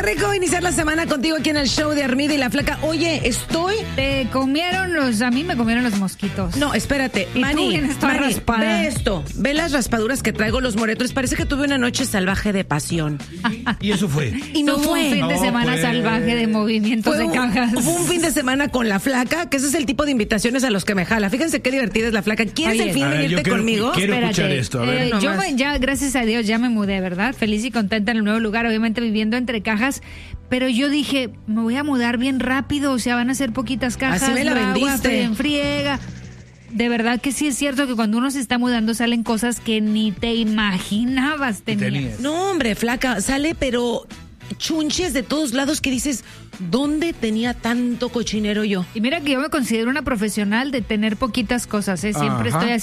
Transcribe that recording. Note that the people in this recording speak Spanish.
Qué rico iniciar la semana contigo aquí en el show de Armida y la Flaca. Oye, a mí me comieron los mosquitos. No, espérate, Y Manny, tú vienes toda raspada. ve esto, ve las raspaduras que traigo, los moretones. Parece que tuve una noche salvaje de pasión. Y eso fue. Y no Tuvo fue. un fin de No, semana pues. salvaje de movimientos de cajas. Fue un fin de semana con la Flaca, que ese es el tipo de invitaciones a los que me jala. Fíjense qué divertida es la Flaca. ¿Quieres Oye, el fin a de ver, yo venirte conmigo? quiero escuchar esto. A ver. Yo nomás. ya, gracias a Dios, ya me mudé, ¿verdad? Feliz y contenta en el nuevo lugar, obviamente viviendo entre cajas. Pero yo dije, me voy a mudar bien rápido, o sea, van a ser poquitas cajas. Así me la agua, vendiste. en friega. De verdad que sí es cierto que cuando uno se está mudando salen cosas que ni te imaginabas tenías. No, hombre, Flaca, sale pero chunches de todos lados que dices, ¿dónde tenía tanto cochinero yo? Y mira que yo me considero una profesional de tener poquitas cosas, ¿eh? Siempre Ajá. estoy